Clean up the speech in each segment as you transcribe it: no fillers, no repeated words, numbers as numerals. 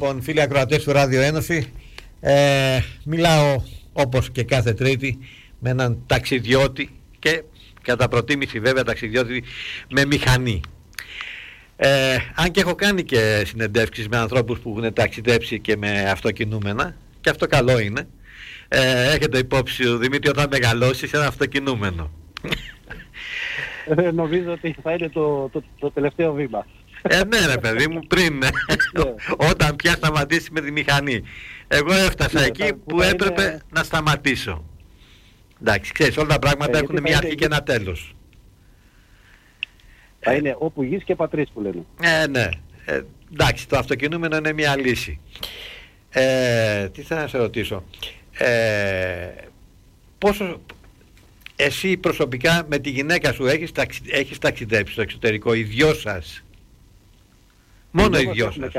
Λοιπόν, φίλοι ακροατές του Ράδιο Ένωση, μιλάω όπως και κάθε Τρίτη με έναν ταξιδιώτη και κατά προτίμηση βέβαια ταξιδιώτη με μηχανή. Αν και έχω κάνει και συνεντεύξεις με ανθρώπους που έχουν ταξιδέψει και με αυτοκινούμενα, και αυτό καλό είναι. Έχετε υπόψη, Δημήτρη, όταν μεγαλώσεις ένα αυτοκινούμενο. Νομίζω ότι θα είναι το τελευταίο βήμα. Ναι ρε παιδί μου, πριν, όταν πια σταματήσει με τη μηχανή. Εγώ έφτασα εκεί που έπρεπε να σταματήσω. Εντάξει, ξέρεις, όλα τα πράγματα έχουν μια αρχή και ένα τέλος. Θα είναι όπου γης και πατρίς που λένε. Ναι. Εντάξει, το αυτοκινούμενο είναι μια λύση. Τι θέλω να σε ρωτήσω. Πόσο εσύ προσωπικά με τη γυναίκα σου έχεις ταξιδέψει στο εξωτερικό, οι δυο σας? Μόνο οι δυο σας?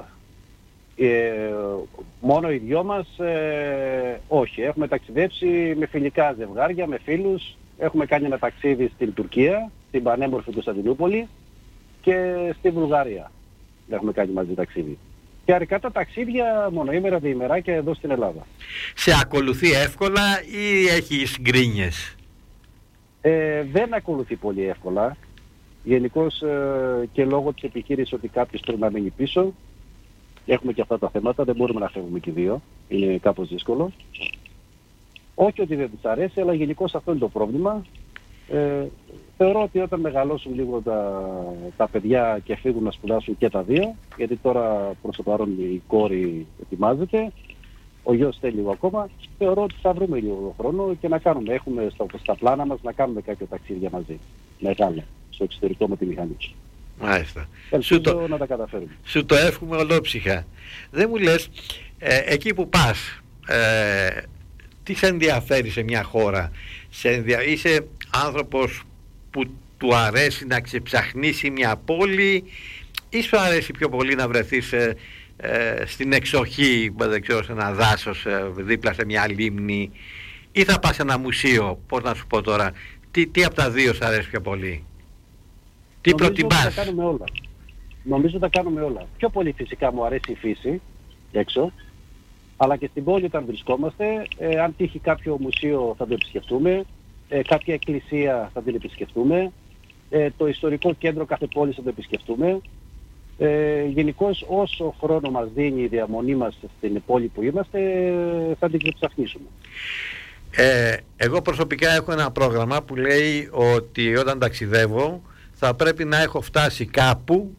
Μόνο οι δυο μας, όχι. Έχουμε ταξιδέψει με φιλικά ζευγάρια, με φίλους. Έχουμε κάνει ένα ταξίδι στην Τουρκία, στην πανέμορφη Κωνσταντινούπολη και στη Βουλγαρία. Έχουμε κάνει μαζί ταξίδι. Και αρκετά τα ταξίδια μονοήμερα, διημεράκια εδώ στην Ελλάδα. Σε ακολουθεί εύκολα ή έχεις γκρίνιες? Δεν ακολουθεί πολύ εύκολα. Γενικώς και λόγω της επιχείρησης ότι κάποιος πρέπει να μείνει πίσω. Έχουμε και αυτά τα θέματα, δεν μπορούμε να φεύγουμε και δύο. Είναι κάπως δύσκολο. Όχι ότι δεν τους αρέσει, αλλά γενικώς αυτό είναι το πρόβλημα. Θεωρώ ότι όταν μεγαλώσουν λίγο τα παιδιά και φύγουν να σπουδάσουν και τα δύο, γιατί τώρα προς το παρόν η κόρη ετοιμάζεται, ο γιος θέλει λίγο ακόμα, θεωρώ ότι θα βρούμε λίγο χρόνο και να κάνουμε. Έχουμε στα πλάνα μας να κάνουμε κάποια ταξίδια μαζί. Μεγάλα, στο εξωτερικό με τη μηχανή. Μάλιστα. Ελπίζω να τα καταφέρουμε. Σου το εύχομαι ολόψυχα. Δεν μου λες, εκεί που πας, τι σε ενδιαφέρει σε μια χώρα? Είσαι άνθρωπος που του αρέσει να ξεψαχνίσει μια πόλη ή σου αρέσει πιο πολύ να βρεθείς στην εξοχή, δεν ξέρω, σε ένα δάσος δίπλα σε μια λίμνη, ή θα πας σε ένα μουσείο? Πώς να σου πω τώρα, τι από τα δύο σου αρέσει πιο πολύ? Τι προτιμάς? Νομίζω τα κάνουμε όλα. Πιο πολύ φυσικά μου αρέσει η φύση έξω, αλλά και στην πόλη όταν βρισκόμαστε, αν τύχει κάποιο μουσείο θα το επισκεφτούμε, κάποια εκκλησία θα την επισκεφτούμε, το ιστορικό κέντρο κάθε πόλης θα το επισκεφτούμε. Γενικώς όσο χρόνο μας δίνει η διαμονή μας στην πόλη που είμαστε, θα την ξεψαχνίσουμε. Εγώ προσωπικά έχω ένα πρόγραμμα που λέει ότι όταν ταξιδεύω θα πρέπει να έχω φτάσει κάπου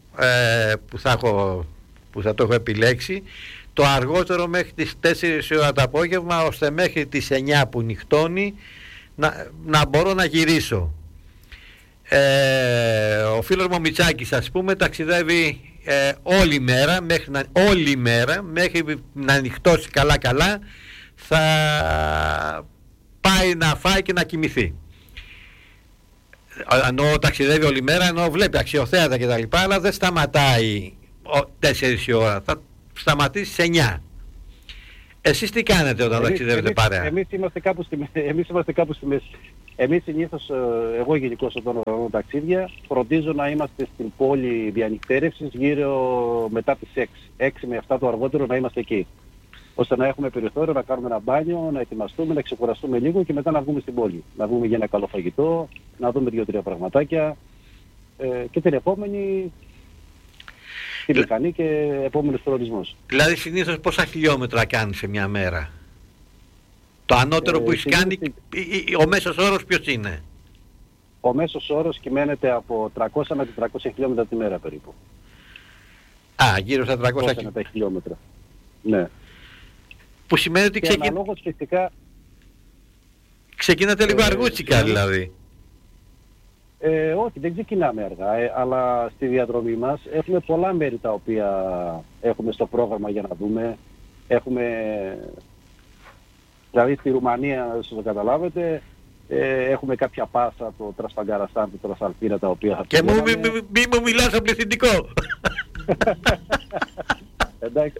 που θα το έχω επιλέξει το αργότερο μέχρι τις 4 ώρα το απόγευμα, ώστε μέχρι τις 9 που νυχτώνει να μπορώ να γυρίσω. Ο φίλος μου ο Μητσάκης, ας πούμε, ταξιδεύει όλη μέρα μέχρι να νυχτώσει καλά, θα πάει να φάει και να κοιμηθεί. Ενώ ταξιδεύει όλη μέρα, ενώ βλέπει αξιοθέατα και τα λοιπά, αλλά δεν σταματάει 4 η ώρα, θα σταματήσει σε 9. Εσείς τι κάνετε όταν ταξιδεύετε παρέα? Εμείς είμαστε κάπου στη μέση. Εμείς συνήθως, εγώ γενικώς όταν οργανώνω ταξίδια, φροντίζω να είμαστε στην πόλη διανυκτέρευσης γύρω μετά τις 6 με 7 το αργότερο να είμαστε εκεί. Ώστε να έχουμε περιθώριο να κάνουμε ένα μπάνιο, να ετοιμαστούμε, να ξεκουραστούμε λίγο και μετά να βγούμε στην πόλη. Να βγούμε για ένα καλό φαγητό, να δούμε 2-3 πραγματάκια και την επόμενη τη μηχανή και επόμενος προορισμός. Δηλαδή συνήθως πόσα χιλιόμετρα κάνεις σε μια μέρα? Το ανώτερο που έχεις κάνει, ο μέσος όρος ποιος είναι? Ο μέσος όρος κυμαίνεται από 300 με 400 χιλιόμετρα τη μέρα περίπου. Γύρω στα 300 χιλιόμετρα. Ναι. Που σημαίνει ότι αναλόγως φυσικά ξεκινάτε λίγο αργούτσικα δηλαδή. Όχι, δεν ξεκινάμε αργά, αλλά στη διαδρομή μας έχουμε πολλά μέρη τα οποία έχουμε στο πρόγραμμα για να δούμε. Δηλαδή στη Ρουμανία, όσο το καταλάβετε, έχουμε κάποια πάσα, το Τρασπαγκαραστάν, το Τρασαλπίνα, τα οποία θα και μη μου μιλάς στο πληθυντικό. Εντάξει.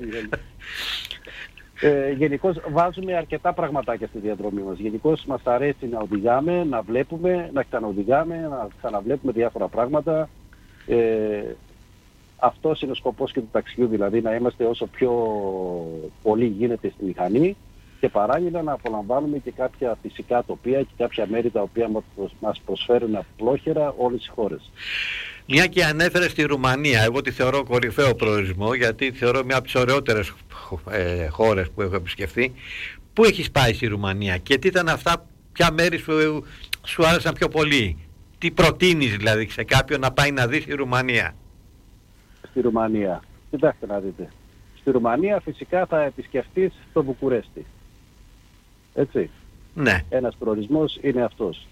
Γενικώς βάζουμε αρκετά πραγματάκια στη διαδρομή μας. Γενικώς μας αρέσει να οδηγάμε, να βλέπουμε, να ξαναοδηγάμε, να ξαναβλέπουμε διάφορα πράγματα. αυτός είναι ο σκοπός και του ταξιδιού, δηλαδή να είμαστε όσο πιο πολύ γίνεται στη μηχανή και παράλληλα να απολαμβάνουμε και κάποια φυσικά τοπία και κάποια μέρη τα οποία μας προσφέρουν απλόχερα όλες οι χώρες. Μια και ανέφερε στη Ρουμανία, εγώ τη θεωρώ κορυφαίο προορισμό, γιατί τη θεωρώ μια από τις ωραιότερες χώρες που έχω επισκεφθεί. Πού έχεις πάει στη Ρουμανία και τι ήταν αυτά, ποια μέρη σου άρεσαν πιο πολύ? Τι προτείνεις δηλαδή σε κάποιον να πάει να δει στη Ρουμανία? Στη Ρουμανία, κοιτάξτε να δείτε. Στη Ρουμανία φυσικά θα επισκεφτείς το Βουκουρέστι. Έτσι. Ναι. Ένας προορισμός είναι αυτός.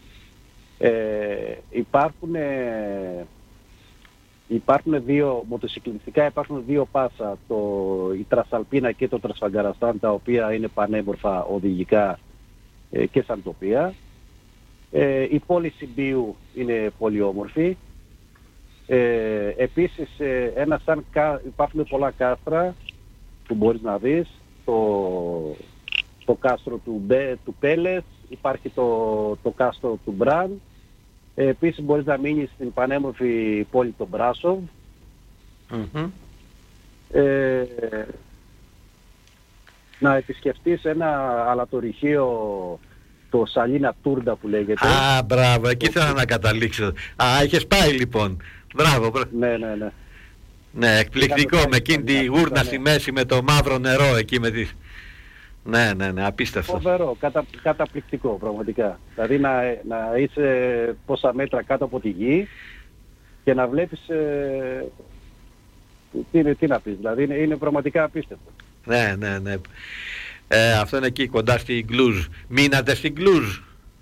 Υπάρχουν δύο, μοτοσυκλιστικά υπάρχουν δύο πάσα, η Τρασαλπίνα και το Τρασφαγκαραστάν, τα οποία είναι πανέμορφα οδηγικά και σαν τοπία. Η πόλη Συμπίου είναι πολύ όμορφη. Επίσης υπάρχουν πολλά κάστρα που μπορείς να δεις. Το κάστρο του Πέλες, υπάρχει το κάστρο του Μπραν. Επίσης μπορείς να μείνεις στην πανέμορφη πόλη των Μπράσοβ. Να επισκεφτείς ένα αλατορυχείο, το Σαλίνα Τούρντα που λέγεται. Α, μπράβο, εκεί θέλω να καταλήξω. Α, είχες πάει λοιπόν. Μπράβο. Ναι. Ναι, εκπληκτικό, με εκείνη τη γούρνα στη μέση με το μαύρο νερό εκεί με τις... Ναι, απίστευτο. Φοβερό, καταπληκτικό πραγματικά. Δηλαδή να είσαι πόσα μέτρα κάτω από τη γη και να βλέπεις τι να πεις, δηλαδή είναι πραγματικά απίστευτο. Ναι. Αυτό είναι εκεί κοντά στην Κλούζ. Μείνατε στην Κλούζ?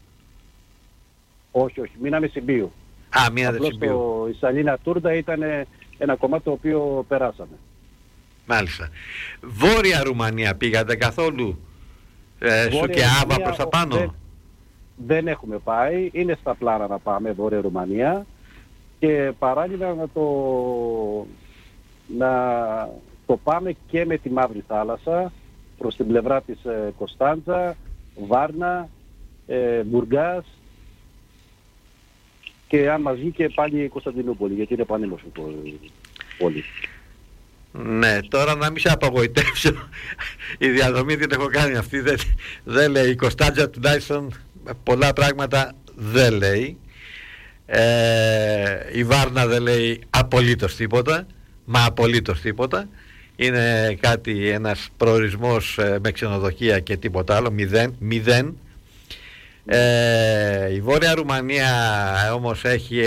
Όχι, μείναμε στην Μπίου. Μείνατε στην Μπίου. Η Σαλίνα Τούρντα ήταν ένα κομμάτι το οποίο περάσαμε. Μάλιστα. Βόρεια Ρουμανία πήγατε καθόλου? Σου και Άβα προς τα πάνω? Δεν έχουμε πάει. Είναι στα πλάνα να πάμε Βόρεια Ρουμανία και παράλληλα να το πάμε και με τη Μαύρη Θάλασσα προς την πλευρά της Κωνσταντζα, Βάρνα, Μπουργκάς και αν μας βγει και πάλι η Κωνσταντινούπολη, γιατί είναι πανέμορφη πόλη. Ναι, τώρα να μην σε απογοητεύσω, η διαδρομή την έχω κάνει αυτή, δεν λέει. Η Κωνσταντζα τουλάχιστον πολλά πράγματα δεν λέει. Η Βάρνα δεν λέει απολύτως τίποτα, μα απολύτως τίποτα. Είναι ένας προορισμός με ξενοδοχεία και τίποτα άλλο, μηδέν. Η Βόρεια Ρουμανία όμως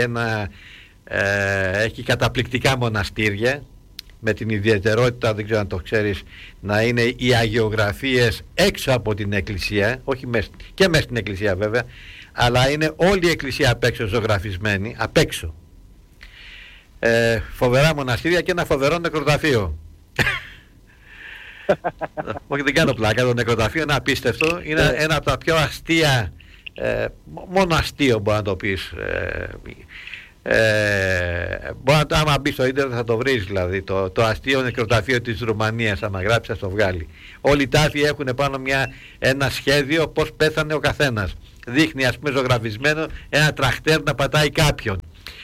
έχει καταπληκτικά μοναστήρια, με την ιδιαιτερότητα, δεν ξέρω αν το ξέρεις, να είναι οι αγιογραφίες έξω από την εκκλησία, όχι και μέσα στην εκκλησία βέβαια, αλλά είναι όλη η εκκλησία απ' έξω ζωγραφισμένη, απ' έξω. Φοβερά μοναστήρια και ένα φοβερό νεκροταφείο. Όχι, δεν κάνω πλάκα, το νεκροταφείο είναι απίστευτο, είναι ένα από τα πιο αστεία, μόνο αστείο μπορεί να το πεις. Άμα μπεις στο ίντερνετ θα το βρεις, δηλαδή το αστείο νεκροταφείο της Ρουμανίας, άμα γράψεις θα το βγάλει. Όλοι οι τάφοι έχουν πάνω ένα σχέδιο πως πέθανε ο καθένας. Δείχνει ας πούμε ζωγραφισμένο ένα τραχτέρ να πατάει κάποιον.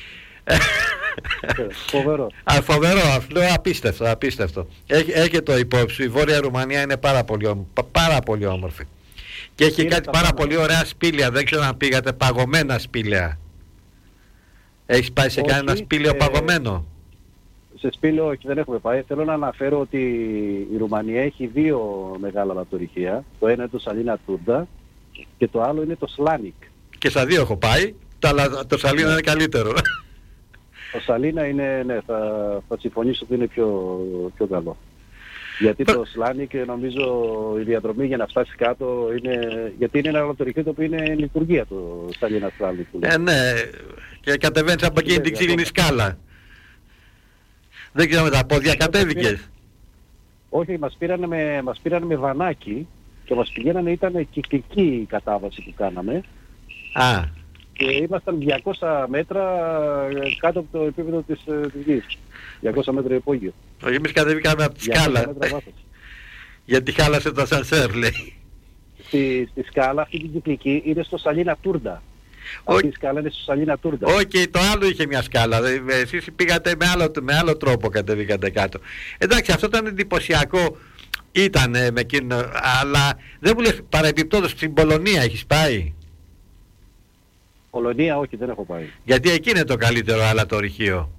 Φοβερό. Φοβερό, αυτό απίστευτο. Έχει το υπόψη, η Βόρεια Ρουμανία είναι πάρα πολύ όμορφη. Και έχει κάτι πάρα πολύ ωραία σπήλαια, δεν ξέρω αν πήγατε, παγωμένα σπήλαια. Έχεις πάει σε κανένα σπήλαιο παγωμένο? Σε σπήλαιο όχι, δεν έχουμε πάει. Θέλω να αναφέρω ότι η Ρουμανία έχει δύο μεγάλα αλατορυχεία. Το ένα είναι το Σαλίνα Τούρντα και το άλλο είναι το Σλάνικ. Και στα δύο έχω πάει, το Σαλίνα είναι καλύτερο. Το Σαλίνα είναι, ναι, θα συμφωνήσω ότι είναι πιο καλό. Γιατί το Σλάνικ νομίζω η διαδρομή για να φτάσει κάτω γιατί είναι ένα αλατορυχείο το οποίο είναι λειτουργία το Σαλίνα Σλάνικ. Ναι, και κατεβαίνεις από εκείνη την ξύλινη σκάλα. Δεν ξέρω με τα πόδια κατέβηκες? Όχι, μας πήρανε με βανάκι και μας πηγαίνανε, ήταν κυκλική η κατάβαση που κάναμε. Και ήμασταν 200 μέτρα κάτω από το επίπεδο της γης. 200 μέτρα υπόγειο. Όχι, εμείς κατέβηκαμε από τη σκάλα. Γιατί χάλασε το ασανσέρ, λέει. Στη σκάλα αυτή την κυκλική είναι στο Σαλίνα Τούρντα. Αυτή η σκάλα είναι στο Σαλίνα Τούρντα. Όχι, το άλλο είχε μια σκάλα. Εσείς πήγατε με άλλο τρόπο, κατεβήκατε κάτω. Εντάξει, αυτό ήταν εντυπωσιακό. Ήταν με εκείνο, αλλά δεν μου λες παραεπιπτόντως στην Πολωνία έχεις πάει? Πολωνία όχι, δεν έχω πάει. Γιατί εκεί είναι το καλύτερο αλατορυχείο.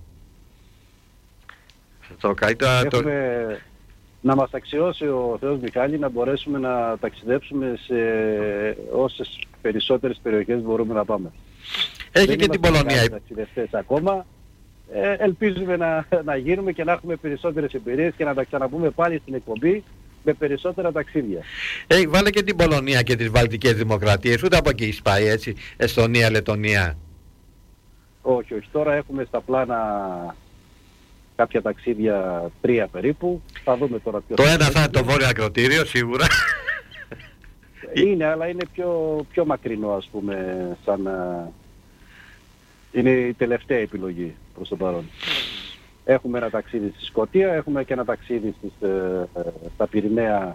Το καλύτερο... Να μας αξιώσει ο Θεός Μιχάλη να μπορέσουμε να ταξιδέψουμε σε όσες περισσότερες περιοχές μπορούμε να πάμε. Έχει δεν και την Πολωνία. Δεν ταξιδευτές ακόμα. Ελπίζουμε να γίνουμε και να έχουμε περισσότερες εμπειρίες και να τα ξαναπούμε πάλι στην εκπομπή με περισσότερα ταξίδια. Βάλε και την Πολωνία και τις Βαλτικές Δημοκρατίες, ούτε από εκεί έχεις πάει, έτσι, Εστονία, Λετονία. Όχι, τώρα έχουμε στα πλάνα κάποια ταξίδια 3 περίπου. Θα δούμε τώρα ποιο. Το ένα θα είναι το Βόρειο Ακροτήριο, σίγουρα. Είναι, αλλά είναι πιο μακρινό, ας πούμε, σαν είναι η τελευταία επιλογή προς το παρόν. Έχουμε ένα ταξίδι στη Σκωτία, έχουμε και ένα ταξίδι στα Πυρηναία,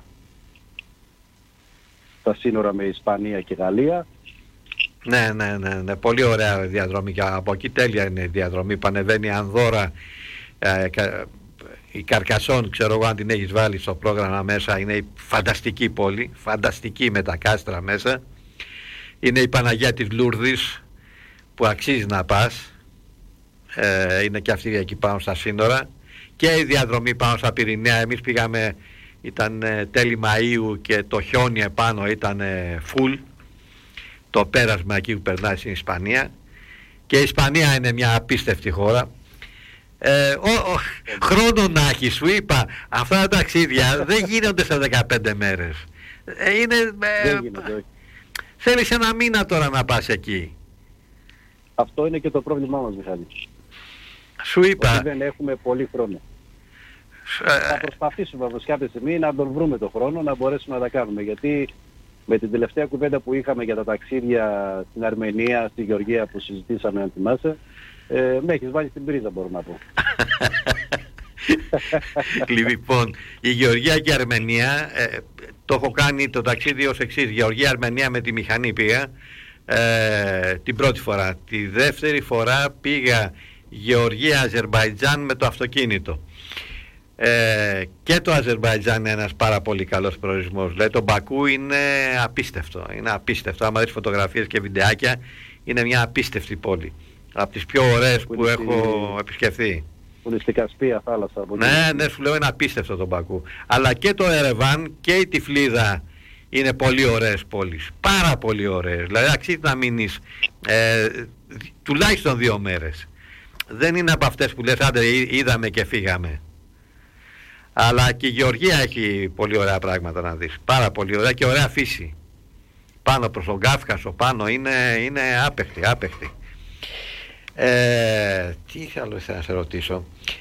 στα σύνορα με Ισπανία και Γαλλία. Ναι, πολύ ωραία διαδρομή και από εκεί τέλεια είναι η διαδρομή που ανεβαίνει Ανδώρα, η Καρκασόν, ξέρω εγώ αν την έχεις βάλει στο πρόγραμμα μέσα, είναι η φανταστική πόλη, φανταστική με τα κάστρα μέσα. Είναι η Παναγία της Λούρδης που αξίζει να πας, είναι και αυτή εκεί πάνω στα σύνορα, και η διαδρομή πάνω στα Πυρηναία. Εμείς πήγαμε, ήταν τέλη Μαΐου και το χιόνι επάνω ήταν full, το πέρασμα εκεί που περνάει στην Ισπανία, και η Ισπανία είναι μια απίστευτη χώρα. Χρόνο να έχει, σου είπα, αυτά τα ταξίδια δεν γίνονται σε 15 μέρες. Θέλεις ένα μήνα τώρα να πας εκεί. Αυτό είναι και το πρόβλημά μας, Μιχάλη. Σου είπα. Ότι δεν έχουμε πολύ χρόνο. Θα προσπαθήσουμε από κάποια στιγμή να τον βρούμε το χρόνο, να μπορέσουμε να τα κάνουμε. Γιατί με την τελευταία κουβέντα που είχαμε για τα ταξίδια στην Αρμενία, στη Γεωργία που συζητήσαμε, αν θυμάσαι, με έχεις βάλει στην πρίζα, μπορώ να πω. Λοιπόν, η Γεωργία και η Αρμενία, το έχω κάνει το ταξίδι ως εξής. Γεωργία-Αρμενία με τη μηχανή πήγα την πρώτη φορά. Τη δεύτερη φορά πήγα Γεωργία-Αζερμπαϊτζάν με το αυτοκίνητο. Και το Αζερμπαϊτζάν είναι ένας πάρα πολύ καλός προορισμός. Δηλαδή το Μπακού είναι απίστευτο. Είναι απίστευτο. Άμα δεις φωτογραφίες και βιντεάκια, είναι μια απίστευτη πόλη. Από τις πιο ωραίες που έχω επισκεφθεί. Που είναι στη Κασπία θάλασσα. Ναι, σου λέω είναι απίστευτο το Μπακού. Αλλά και το Ερεβάν και η Τυφλίδα είναι πολύ ωραίες πόλεις. Πάρα πολύ ωραίες. Δηλαδή αξίζει να μείνεις τουλάχιστον 2 μέρες. Δεν είναι από αυτές που λες άντε είδαμε και φύγαμε. Αλλά και η Γεωργία έχει πολύ ωραία πράγματα να δεις. Πάρα πολύ ωραία και ωραία φύση. Πάνω προς τον Κάφκασο, πάνω είναι άπεχτη. Τι άλλο ήθελα να σε ρωτήσω.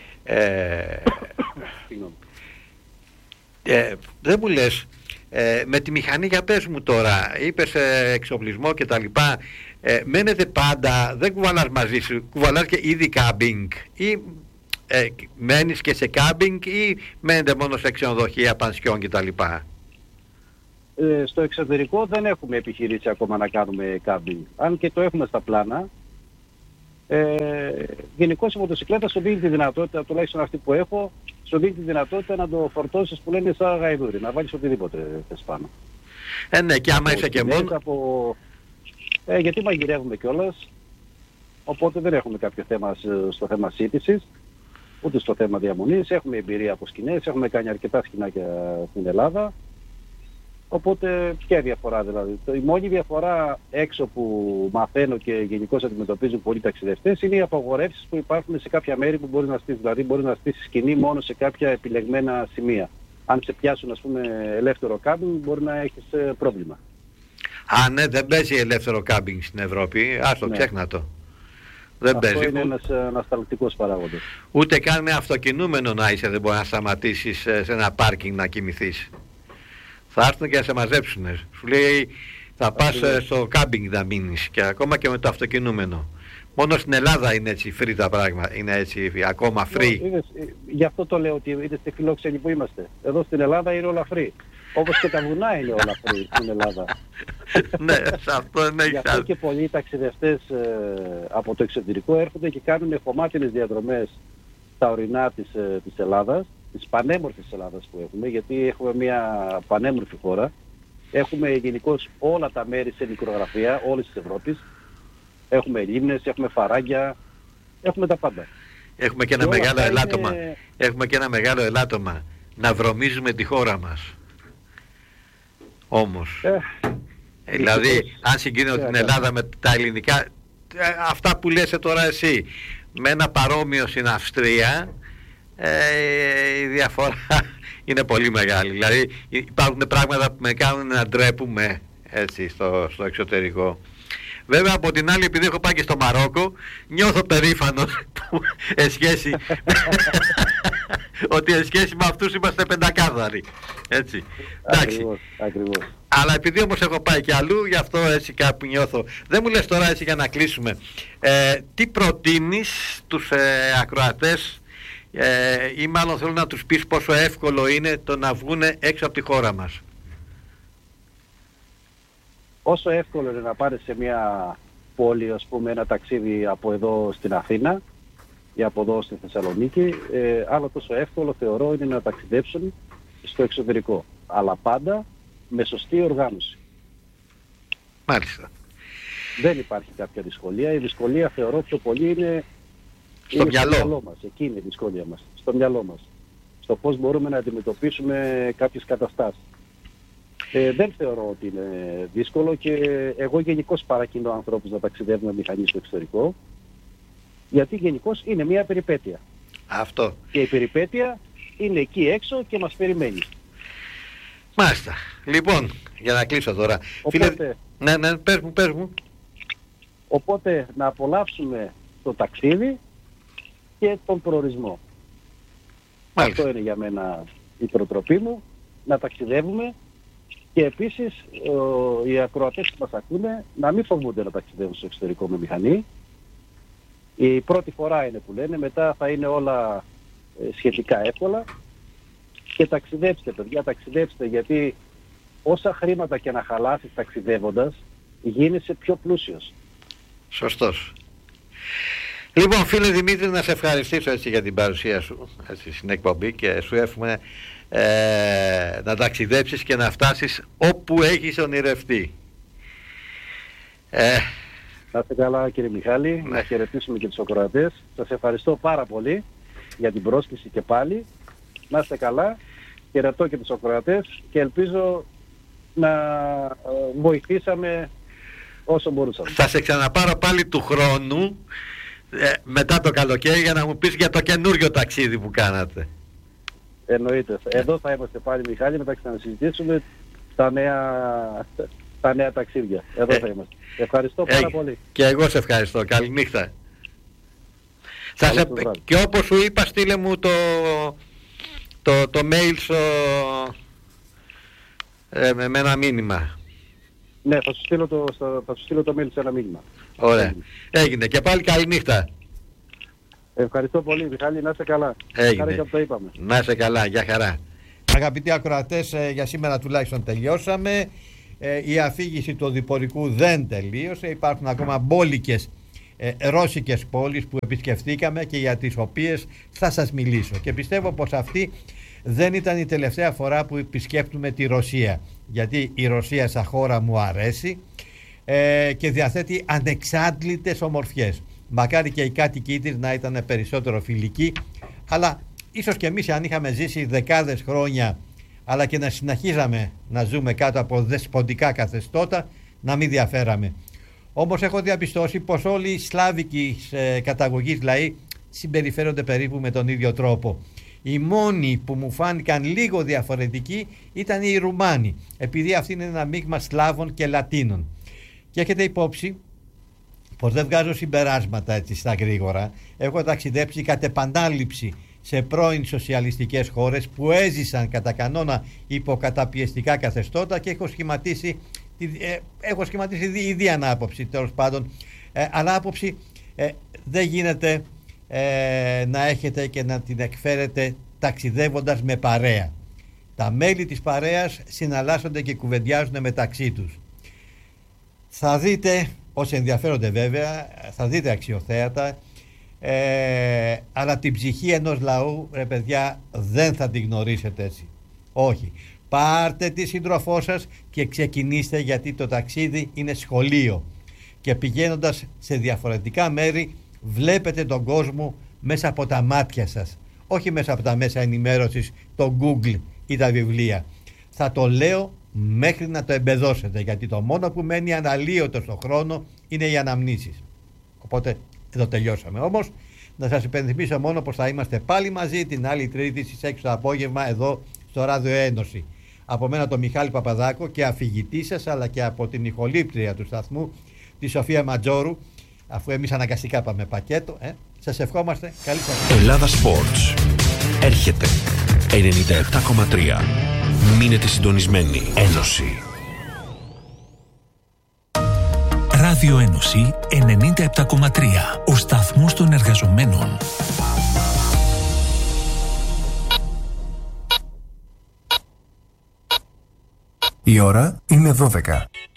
Δεν μου λες, με τη μηχανή, για πες μου τώρα, είπες εξοπλισμό και τα λοιπά, μένετε πάντα, δεν κουβαλάς μαζί σου, κουβαλάς και ήδη κάμπινγκ, ή μένεις και σε κάμπινγκ, ή μένετε μόνο σε ξενοδοχεία, πανσιόν και τα λοιπά? Στο εξωτερικό δεν έχουμε επιχειρήσει ακόμα να κάνουμε κάμπινγκ, αν και το έχουμε στα πλάνα. Γενικώς η μοτοσυκλέτα σου δίνει τη δυνατότητα, τουλάχιστον αυτή που έχω, σου δίνει τη δυνατότητα να το φορτώσεις που λένε σαν γαϊδούρι, να βάλεις οτιδήποτε θες πάνω. Ναι, και άμα είσαι και μόνο. Γιατί μαγειρεύουμε κιόλας, οπότε δεν έχουμε κάποιο θέμα στο θέμα σύντησης, ούτε στο θέμα διαμονής. Έχουμε εμπειρία από σκηνές, έχουμε κάνει αρκετά σκηνάκια στην Ελλάδα. Οπότε ποια διαφορά δηλαδή? Η μόνη διαφορά έξω που μαθαίνω και γενικώς αντιμετωπίζουν πολλοί ταξιδευτές είναι οι απαγορεύσεις που υπάρχουν σε κάποια μέρη που μπορεί να στήσεις. Δηλαδή μπορεί να στήσεις σκηνή μόνο σε κάποια επιλεγμένα σημεία. Αν σε πιάσουν, ας πούμε, ελεύθερο κάμπινγκ, μπορεί να έχεις πρόβλημα. Α, ναι, δεν παίζει ελεύθερο κάμπινγκ στην Ευρώπη. Άστο, ξέχνα το. Δεν αυτό παίζει. Είναι ένας ανασταλτικός παράγοντας. Ούτε καν με αυτοκινούμενο να είσαι δεν μπορεί να σταματήσεις σε ένα πάρκινγκ να κοιμηθείς. Θα έρθουν και να σε μαζέψουν. Σου λέει θα πας στο κάμπινγκ να μείνεις, και ακόμα και με το αυτοκινούμενο. Μόνο στην Ελλάδα είναι έτσι free τα πράγματα, είναι έτσι ακόμα free. Γι' αυτό το λέω ότι είναι στη φιλόξενη που είμαστε. Εδώ στην Ελλάδα είναι όλα free. Όπως και τα βουνά είναι όλα free στην Ελλάδα. Ναι, σε αυτό ναι. Γι' αυτό και πολλοί ταξιδευτές από το εξωτερικό έρχονται και κάνουν χωμάτινες διαδρομές στα ορεινά της Ελλάδας, της πανέμορφης Ελλάδας που έχουμε, γιατί έχουμε μια πανέμορφη χώρα. Έχουμε γενικώς όλα τα μέρη σε μικρογραφία, όλης της Ευρώπης. Έχουμε λίμνες, έχουμε φαράγγια, έχουμε τα πάντα. Έχουμε και ένα μεγάλο ελάττωμα. Έχουμε και ένα μεγάλο ελάττωμα. Να βρωμίζουμε τη χώρα μας. Όμως. Δηλαδή, αν συγκρίνω την Ελλάδα με τα ελληνικά, αυτά που λες τώρα εσύ, με ένα παρόμοιο στην Αυστρία, η διαφορά είναι πολύ μεγάλη. Δηλαδή, υπάρχουν πράγματα που με κάνουν να ντρέπουμε έτσι στο εξωτερικό. Βέβαια από την άλλη, επειδή έχω πάει και στο Μαρόκο, νιώθω περήφανος που ότι εν σχέση με αυτούς είμαστε πεντακάθαροι. Έτσι. Ακριβώς. Αλλά επειδή όμως έχω πάει και αλλού, γι' αυτό έτσι κάπου νιώθω. Δεν μου λες τώρα έτσι για να κλείσουμε. Τι προτείνεις στους ακροατές ή μάλλον θέλω να τους πεις πόσο εύκολο είναι το να βγουν έξω από τη χώρα μας? Όσο εύκολο είναι να πάρεις σε μια πόλη, ας πούμε, ένα ταξίδι από εδώ στην Αθήνα ή από εδώ στη Θεσσαλονίκη, άλλο τόσο εύκολο θεωρώ είναι να ταξιδέψουν στο εξωτερικό. Αλλά πάντα με σωστή οργάνωση. Μάλιστα. Δεν υπάρχει κάποια δυσκολία. Η δυσκολία θεωρώ πιο πολύ είναι στο μυαλό μας. Εκεί είναι η δυσκολία μας. Στο μυαλό μας. Στο πώς μπορούμε να αντιμετωπίσουμε κάποιες καταστάσεις. Δεν θεωρώ ότι είναι δύσκολο και εγώ γενικώς παρακινώ ανθρώπους να ταξιδεύουν με μηχανή στο εξωτερικό, γιατί γενικώς είναι μια περιπέτεια. Αυτό. Και η περιπέτεια είναι εκεί έξω και μας περιμένει. Μάλιστα. Λοιπόν, για να κλείσω τώρα. Οπότε, φίλε... Ναι, πες μου. Οπότε να απολαύσουμε το ταξίδι και τον προορισμό. Μάλιστα. Αυτό είναι για μένα η προτροπή μου, να ταξιδεύουμε. Και επίσης οι ακροατές που μας ακούνε να μην φοβούνται να ταξιδεύουν στο εξωτερικό με μηχανή. Η πρώτη φορά είναι που λένε, μετά θα είναι όλα σχετικά εύκολα. Και ταξιδέψτε παιδιά, ταξιδέψτε, γιατί όσα χρήματα και να χαλάσεις ταξιδεύοντας, γίνεσαι πιο πλούσιος. Σωστός. Λοιπόν, φίλε Δημήτρη, να σε ευχαριστήσω έτσι για την παρουσία σου έτσι, στην εκπομπή και σου εύχομαι να ταξιδέψεις και να φτάσεις όπου έχεις ονειρευτεί. Να είστε καλά κύριε Μιχάλη, να χαιρετήσουμε και τους ακροατές. Σας ευχαριστώ πάρα πολύ για την πρόσκληση και πάλι. Να είστε καλά, χαιρετώ και τους ακροατές και ελπίζω να βοηθήσαμε όσο μπορούσαμε. Θα σε ξαναπάρω πάλι του χρόνου μετά το καλοκαίρι για να μου πεις για το καινούριο ταξίδι που κάνατε. Εννοείται. Εδώ θα είμαστε πάλι Μιχάλη, μετά ξανασυζητήσουμε τα νέα ταξίδια. Εδώ θα είμαστε. Ευχαριστώ πάρα πολύ. Και εγώ σε ευχαριστώ. Καληνύχτα. Και όπως σου είπα, στείλε μου το mail με ένα μήνυμα. Ναι, θα σου στείλω το mail σε ένα μήνυμα. Ωραία. Έγινε. Και πάλι καληνύχτα. Ευχαριστώ πολύ Μιχάλη, να είστε καλά. Έγινε. Και το είπαμε. Να είστε καλά, γεια χαρά. Αγαπητοί ακροατές, για σήμερα τουλάχιστον τελειώσαμε. Η αφήγηση του οδηπορικού δεν τελείωσε. Υπάρχουν ακόμα μπόλικες ρώσικες πόλεις που επισκεφτήκαμε και για τις οποίες θα σας μιλήσω. Και πιστεύω πως αυτή δεν ήταν η τελευταία φορά που επισκέπτουμε τη Ρωσία. Γιατί η Ρωσία σαν χώρα μου αρέσει και διαθέτει ανεξάντλητες ομορφιές. Μακάρι και οι κάτοικοι της να ήταν περισσότερο φιλικοί, αλλά ίσως και εμείς αν είχαμε ζήσει δεκάδες χρόνια αλλά και να συνεχίζαμε να ζούμε κάτω από δεσποτικά καθεστώτα, να μην διαφέραμε. Όμως έχω διαπιστώσει πως όλοι οι σλάβικοι καταγωγής λαοί συμπεριφέρονται περίπου με τον ίδιο τρόπο. Οι μόνοι που μου φάνηκαν λίγο διαφορετικοί ήταν οι Ρουμάνοι, επειδή αυτοί είναι ένα μείγμα Σλάβων και Λατίνων. Και έχετε υπόψη πως δεν βγάζω συμπεράσματα έτσι στα γρήγορα. Έχω ταξιδέψει κατ' επανάληψη σε πρώην σοσιαλιστικές χώρες που έζησαν κατά κανόνα υποκαταπιεστικά καθεστώτα και έχω σχηματίσει ήδη ανάποψη τέλος πάντων, αλλά άποψη δεν γίνεται να έχετε και να την εκφέρετε ταξιδεύοντας με παρέα. Τα μέλη της παρέας συναλλάσσονται και κουβεντιάζουν μεταξύ τους. Θα δείτε, όσοι ενδιαφέρονται βέβαια, θα δείτε αξιοθέατα, αλλά την ψυχή ενός λαού, ρε παιδιά, δεν θα την γνωρίσετε έτσι. Όχι. Πάρτε τη σύντροφό σας και ξεκινήστε, γιατί το ταξίδι είναι σχολείο. Και πηγαίνοντας σε διαφορετικά μέρη βλέπετε τον κόσμο μέσα από τα μάτια σας. Όχι μέσα από τα μέσα ενημέρωσης, το Google ή τα βιβλία. Θα το λέω μέχρι να το εμπεδώσετε, γιατί το μόνο που μένει αναλύωτο στον χρόνο είναι οι αναμνήσεις. Οπότε εδώ τελειώσαμε. Όμως να σας υπενθυμίσω μόνο πως θα είμαστε πάλι μαζί την άλλη Τρίτη στις 6 το απόγευμα εδώ στο Ράδιο Ένωση. Από μένα τον Μιχάλη Παπαδάκο και αφηγητή σας, αλλά και από την ηχολήπτρια του σταθμού, τη Σοφία Ματζόρου, αφού εμείς αναγκαστικά πάμε πακέτο. Σας ευχόμαστε καλή σας. Ελλάδα Sports έρχεται 97,3. Μείνετε συντονισμένοι. Ένωση. Ράδιο Ένωση 97,3. Ο σταθμός των εργαζομένων. Η ώρα είναι 12.